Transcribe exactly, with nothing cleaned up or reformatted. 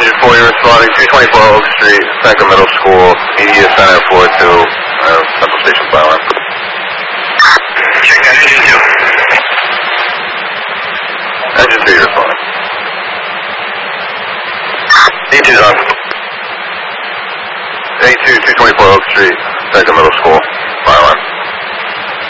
Engine four, you're responding two twenty-four Oak Street, Seneca Middle School, media center four two, uh, Central Station Byline. Check that, engine two. Engine two, you're responding. D two's on. A two, two twenty-four Oak Street, Seneca Middle School, Byline.